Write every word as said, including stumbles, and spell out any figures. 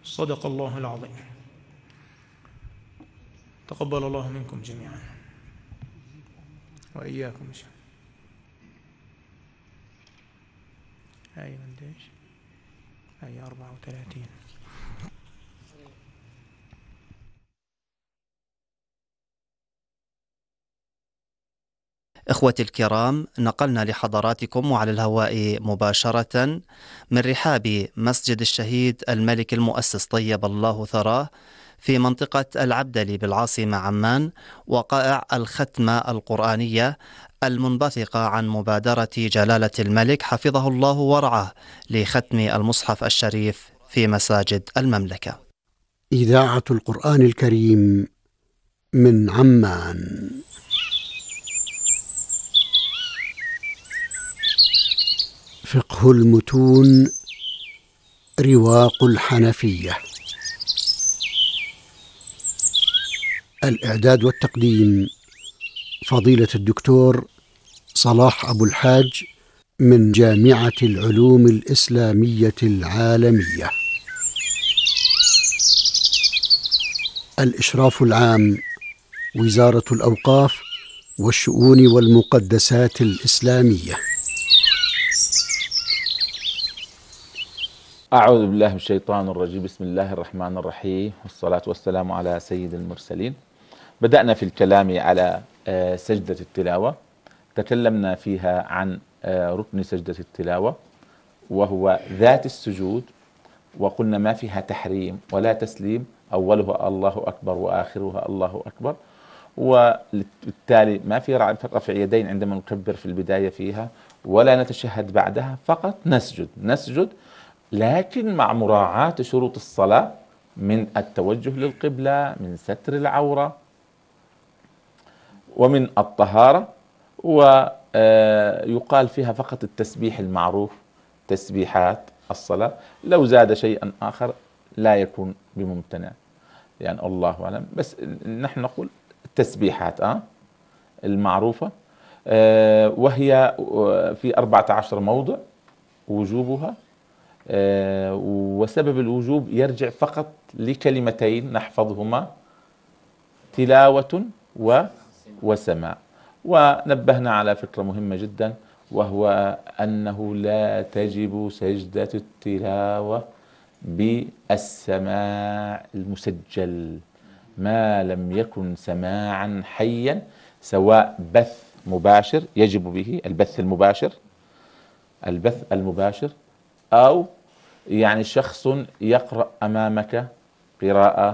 صدق الله العظيم. تقبل الله منكم جميعا وإياكم إن شاء الله. أي قديش؟ أي أربعة وثلاثين. إخوتي الكرام، نقلنا لحضراتكم وعلى الهواء مباشرة من رحاب مسجد الشهيد الملك المؤسس طيب الله ثراه في منطقة العبدلي بالعاصمة عمان وقائع الختمة القرآنية المنبثقة عن مبادرة جلالة الملك حفظه الله ورعاه لختم المصحف الشريف في مساجد المملكة. إذاعة القرآن الكريم من عمان. فقه المتون، رواق الحنفية. الإعداد والتقديم فضيلة الدكتور صلاح أبو الحاج من جامعة العلوم الإسلامية العالمية. الإشراف العام وزارة الأوقاف والشؤون والمقدسات الإسلامية. أعوذ بالله من الشيطان الرجيم. بسم الله الرحمن الرحيم، والصلاة والسلام على سيد المرسلين. بدأنا في الكلام على سجدة التلاوة، تكلمنا فيها عن ركن سجدة التلاوة وهو ذات السجود، وقلنا ما فيها تحريم ولا تسليم، أولها الله أكبر وآخرها الله أكبر، وبالتالي ما في رفع يدين عندما نكبر في البداية فيها، ولا نتشهد بعدها، فقط نسجد نسجد لكن مع مراعاة شروط الصلاة من التوجه للقبلة، من ستر العورة، ومن الطهارة. ويقال فيها فقط التسبيح المعروف، تسبيحات الصلاة. لو زاد شيئا آخر لا يكون بممتنع، يعني الله أعلم، بس نحن نقول التسبيحات آه المعروفة، آه وهي في أربعة عشر موضع وجوبها. آه وسبب الوجوب يرجع فقط لكلمتين نحفظهما: تلاوة و وسماع. ونبهنا على فكرة مهمة جدا، وهو أنه لا تجب سجدة التلاوة بالسماع المسجل ما لم يكن سماعا حيا، سواء بث مباشر يجب به البث المباشر البث المباشر أو يعني شخص يقرأ أمامك قراءة